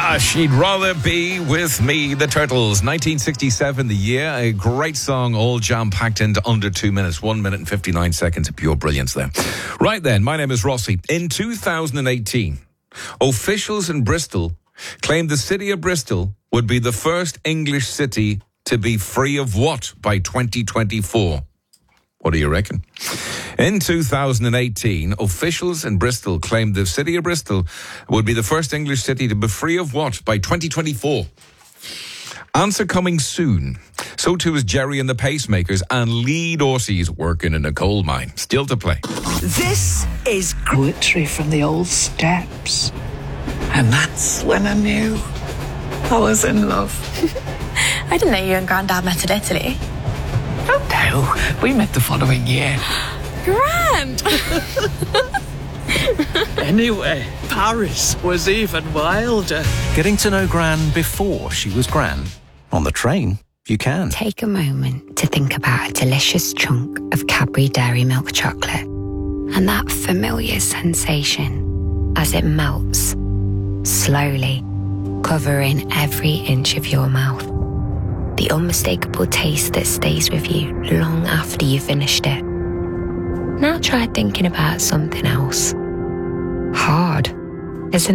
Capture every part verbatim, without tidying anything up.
She'd rather be with me. The Turtles, nineteen sixty-seven, the year. A great song, all jam-packed into under two minutes. One minute and fifty-nine seconds of pure brilliance there. Right then, my name is Rossi. In two thousand eighteen, officials in Bristol claimed the city of Bristol would be the first English city to be free of what by twenty twenty-four? What do you reckon? In two thousand eighteen, officials in Bristol claimed the city of Bristol would be the first English city to be free of what by twenty twenty-four? Answer coming soon. So too is Jerry and the Pacemakers and Lee Dorsey's Working in a Coal Mine. Still to play. This is poetry from the old steppes. And that's when I knew I was in love. I didn't know you and Grandad met in Italy. Oh no, we met the following year. Grand! Anyway, Paris was even wilder. Getting to know Gran before she was Gran. On the train, you can. Take a moment to think about a delicious chunk of Cadbury Dairy Milk chocolate and that familiar sensation as it melts, slowly, covering every inch of your mouth. The unmistakable taste that stays with you long after you've finished it. Now try thinking about something else. Hard, isn't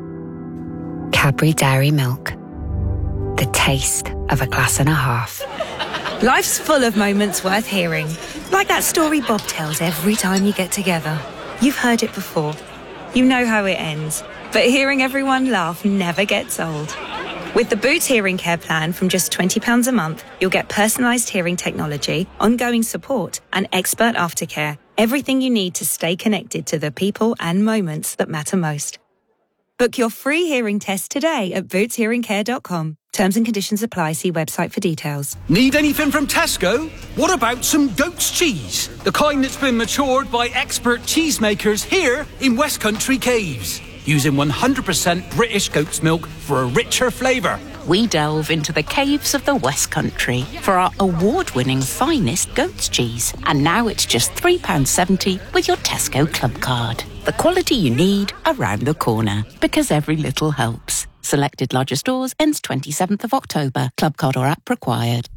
it? Cadbury Dairy Milk. The taste of a glass and a half. Life's full of moments worth hearing. Like that story Bob tells every time you get together. You've heard it before. You know how it ends. But hearing everyone laugh never gets old. With the Boots Hearing Care plan from just twenty pounds a month, you'll get personalised hearing technology, ongoing support, and expert aftercare. Everything you need to stay connected to the people and moments that matter most. Book your free hearing test today at boots hearing care dot com. Terms and conditions apply. See website for details. Need anything from Tesco? What about some goat's cheese? The kind that's been matured by expert cheesemakers here in West Country Caves. Using one hundred percent British goat's milk for a richer flavour. We delve into the caves of the West Country for our award-winning finest goat's cheese. And now it's just three pounds seventy with your Tesco Club card. The quality you need around the corner, because every little helps. Selected larger stores ends twenty-seventh of October. Club card or app required.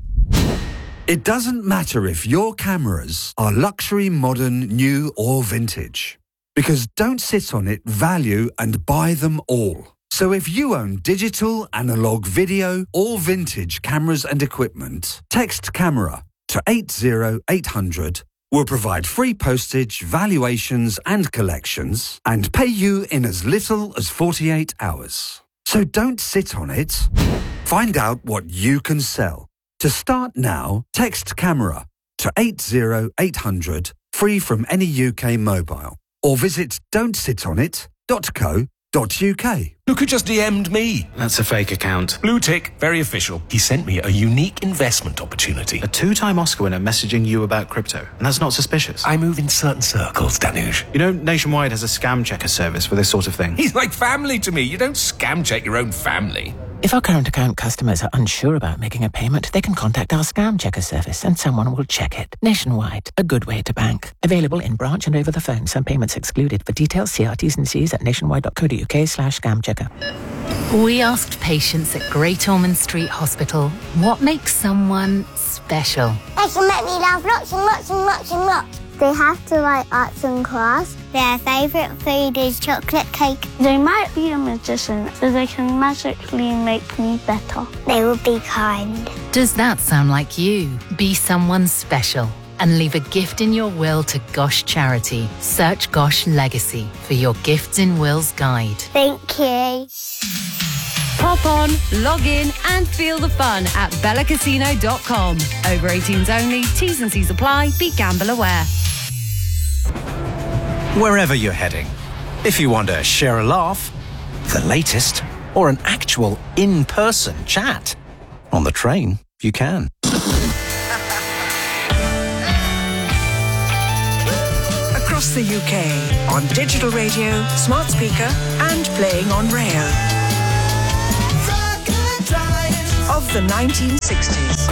It doesn't matter if your cameras are luxury, modern, new or vintage. Because Don't Sit On It value and buy them all. So if you own digital, analog video or vintage cameras and equipment, text CAMERA to eight zero eight hundred. We'll provide free postage, valuations and collections and pay you in as little as forty-eight hours. So don't sit on it. Find out what you can sell. To start now, text CAMERA to eight zero eight hundred, free from any U K mobile. Or visit don't sit on it dot co dot uk. Look who just D M'd me. That's a fake account. Blue tick, very official. He sent me a unique investment opportunity. A two-time Oscar winner messaging you about crypto, and that's not suspicious. I move in certain circles, Danush. You know, Nationwide has a scam checker service for this sort of thing. He's like family to me. You don't scam check your own family. If our current account customers are unsure about making a payment, they can contact our scam checker service and someone will check it. Nationwide, a good way to bank. Available in branch and over the phone. Some payments excluded. For details, see our T's and C's at nationwide dot co dot uk slash scam checker. We asked patients at Great Ormond Street Hospital what makes someone special. They can make me laugh lots and lots and lots and lots. They have to like arts and crafts. Their favourite food is chocolate cake. They might be a magician, so they can magically make me better. They will be kind. Does that sound like you? Be someone special and leave a gift in your will to Gosh Charity. Search Gosh Legacy for your Gifts in Wills guide. Thank you. Pop on, log in and feel the fun at bella casino dot com. Over eighteens only, T's and C's apply, be gamble aware. Wherever you're heading, if you want to share a laugh, the latest, or an actual in-person chat, on the train, you can. Across the U K, on digital radio, smart speaker, and playing on rail. Of the nineteen sixties.